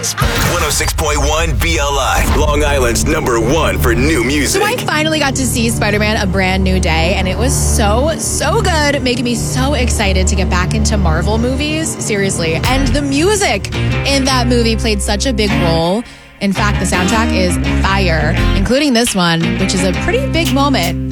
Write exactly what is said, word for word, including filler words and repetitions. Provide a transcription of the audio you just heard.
one oh six point one B L I, Long Island's number one for new music. So I finally got to see Spider-Man A Brand New Day, and it was so, so good, making me so excited to get back into Marvel movies. Seriously. And the music in that movie played such a big role. In fact, the soundtrack is fire, including this one, which is a pretty big moment.